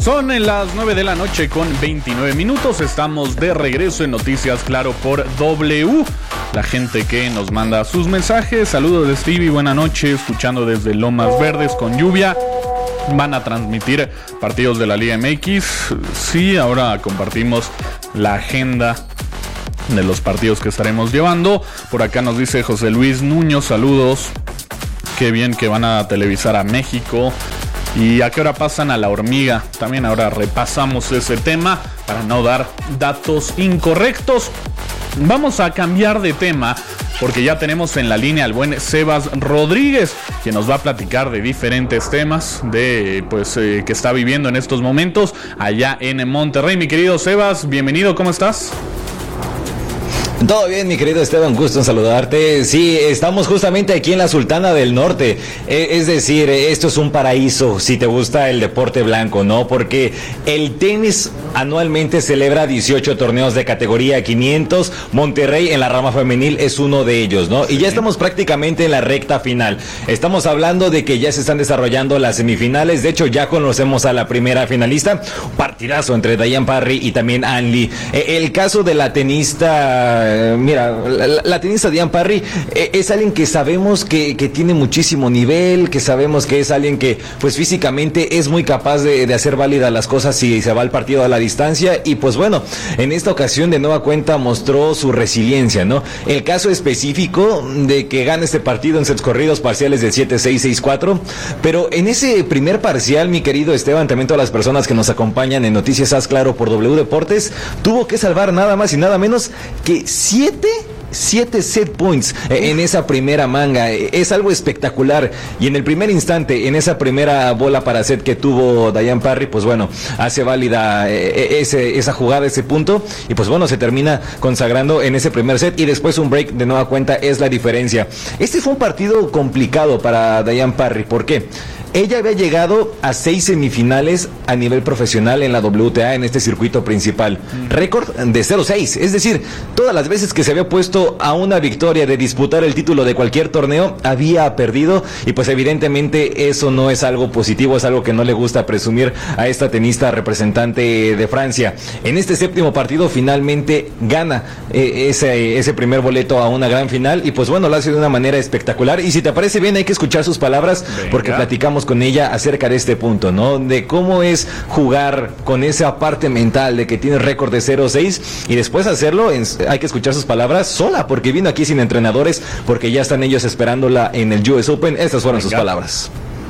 Son las 9 de la noche con 29 minutos. Estamos de regreso en Noticias Claro por W. La gente que nos manda sus mensajes. Saludos de Stevie, buena noche. Escuchando desde Lomas Verdes con lluvia. Van a transmitir partidos de la Liga MX. Sí, ahora compartimos la agenda de los partidos que estaremos llevando. Por acá nos dice José Luis Nuño, saludos. Qué bien que van a televisar a México. ¿Y a qué hora pasan a la hormiga? También ahora repasamos ese tema para no dar datos incorrectos. Vamos a cambiar de tema porque ya tenemos en la línea al buen Sebas Rodríguez, que nos va a platicar de diferentes temas que está viviendo en estos momentos allá en Monterrey. Mi querido Sebas, bienvenido, ¿cómo estás? Todo bien, mi querido Esteban, gusto en saludarte. Sí, estamos justamente aquí en la Sultana del Norte. Es decir, esto es un paraíso si te gusta el deporte blanco, ¿no? Porque el tenis anualmente celebra 18 torneos de categoría 500. Monterrey en la rama femenil es uno de ellos, ¿no? Y ya estamos prácticamente en la recta final. Estamos hablando de que ya se están desarrollando las semifinales. De hecho, ya conocemos a la primera finalista. Partidazo entre Diane Parry y también Ann Li. El caso de la tenista... la tenista Diane Parry es alguien que sabemos que tiene muchísimo nivel, que sabemos que es alguien que pues físicamente es muy capaz de hacer válidas las cosas si se va al partido a la distancia, y pues bueno, en esta ocasión de nueva cuenta mostró su resiliencia, ¿no? El caso específico de que gana este partido en sets corridos parciales de 7-6, 6-4, pero en ese primer parcial, mi querido Esteban, también todas las personas que nos acompañan en Noticias Haz Claro por W Deportes, tuvo que salvar nada más y nada menos que 7 set points en esa primera manga. Es algo espectacular, y en el primer instante, en esa primera bola para set que tuvo Diane Parry, pues bueno, hace válida esa jugada, ese punto, y pues bueno, se termina consagrando en ese primer set, y después un break de nueva cuenta es la diferencia. Este fue un partido complicado para Diane Parry. ¿Por qué? Ella había llegado a 6 semifinales a nivel profesional en la WTA, en este circuito principal. Récord de 0-6. Es decir, todas las veces que se había puesto a una victoria de disputar el título de cualquier torneo, había perdido. Y pues evidentemente eso no es algo positivo, es algo que no le gusta presumir a esta tenista representante de Francia. En este séptimo partido finalmente gana ese primer boleto a una gran final. Y pues bueno, lo hace de una manera espectacular. Y si te parece bien, hay que escuchar sus palabras. Venga. Porque platicamos con ella acerca de este punto, ¿no? De cómo es jugar con esa parte mental de que tiene récord de 0-6 y después hacerlo, hay que escuchar sus palabras sola, porque vino aquí sin entrenadores, porque ya están ellos esperándola en el US Open. Estas fueron sus palabras.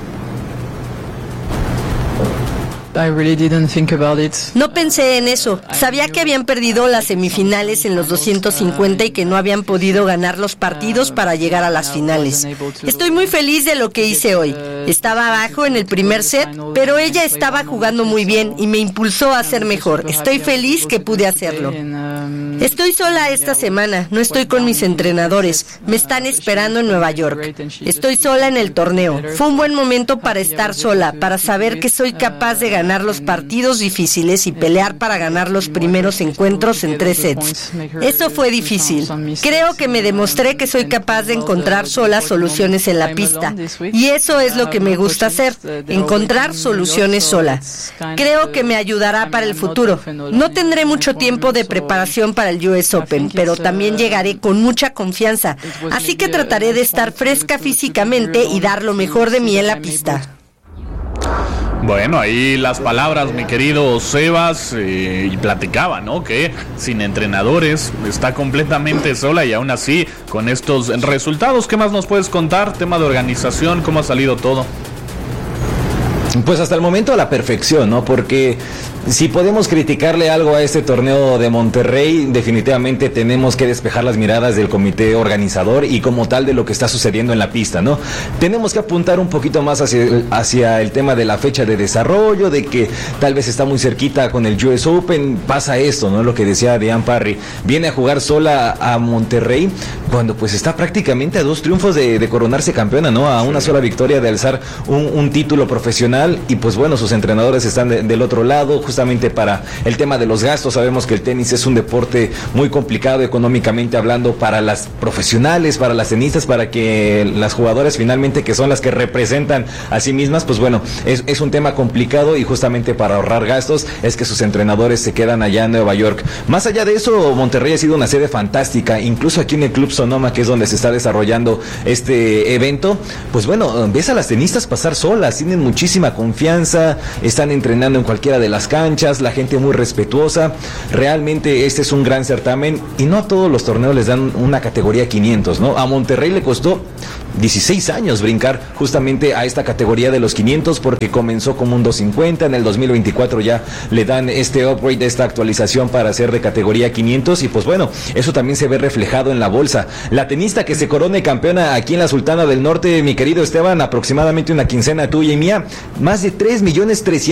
No pensé en eso. Sabía que habían perdido las semifinales en los 250 y que no habían podido ganar los partidos para llegar a las finales. Estoy muy feliz de lo que hice hoy. Estaba abajo en el primer set, pero ella estaba jugando muy bien y me impulsó a ser mejor. Estoy feliz que pude hacerlo. Estoy sola esta semana, no estoy con mis entrenadores. Me están esperando en Nueva York. Estoy sola en el torneo. Fue un buen momento para estar sola, para saber que soy capaz de ganar los partidos difíciles y pelear para ganar los primeros encuentros en 3 sets. Eso fue difícil. Creo que me demostré que soy capaz de encontrar sola soluciones en la pista. Y eso es lo que me gusta hacer, encontrar soluciones sola. Creo que me ayudará para el futuro. No tendré mucho tiempo de preparación para el US Open, pero también llegaré con mucha confianza. Así que trataré de estar fresca físicamente y dar lo mejor de mí en la pista. Bueno, ahí las palabras, mi querido Sebas, y platicaba, ¿no? Que sin entrenadores está completamente sola y aún así con estos resultados. ¿Qué más nos puedes contar? Tema de organización, ¿cómo ha salido todo? Pues hasta el momento a la perfección, ¿no? Porque si podemos criticarle algo a este torneo de Monterrey, definitivamente tenemos que despejar las miradas del comité organizador y como tal de lo que está sucediendo en la pista, ¿no? Tenemos que apuntar un poquito más hacia el tema de la fecha de desarrollo, de que tal vez está muy cerquita con el US Open. Pasa esto, ¿no? Lo que decía Diane Parry, viene a jugar sola a Monterrey cuando pues está prácticamente a 2 triunfos de coronarse campeona, ¿no? A una sola victoria de alzar un título profesional, y pues bueno, sus entrenadores están del otro lado. justamente para el tema de los gastos. Sabemos que el tenis es un deporte muy complicado económicamente hablando para las profesionales, para las tenistas, para que las jugadoras finalmente, que son las que representan a sí mismas, pues bueno, es un tema complicado, y justamente para ahorrar gastos es que sus entrenadores se quedan allá en Nueva York. Más allá de eso, Monterrey ha sido una sede fantástica, incluso aquí en el Club Sonoma, que es donde se está desarrollando este evento, pues bueno, ves a las tenistas pasar solas, tienen muchísima confianza, están entrenando en cualquiera de las canchas, la gente muy respetuosa. Realmente este es un gran certamen, y no a todos los torneos les dan una categoría 500, ¿no? A Monterrey le costó 16 años brincar justamente a esta categoría de los 500, porque comenzó como un 250, en el 2024 ya le dan este upgrade, esta actualización para ser de categoría 500, y pues bueno, eso también se ve reflejado en la bolsa. La tenista que se corone campeona aquí en la Sultana del Norte, mi querido Esteban, aproximadamente una quincena tuya y mía, más de 3.300.000